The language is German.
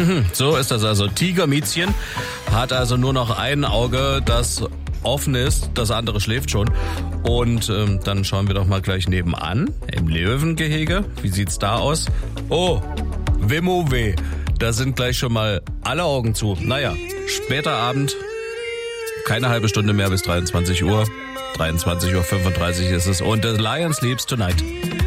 So ist das also. Tiger Miezchen hat also nur noch ein Auge, das offen ist, das andere schläft schon. Und dann schauen wir doch mal gleich nebenan, im Löwengehege. Wie sieht's da aus? Oh, Wimmo-Weh. Da sind gleich schon mal alle Augen zu. Naja, später Abend, keine halbe Stunde mehr bis 23 Uhr. 23:35 Uhr ist es. Und The Lion Sleeps Tonight.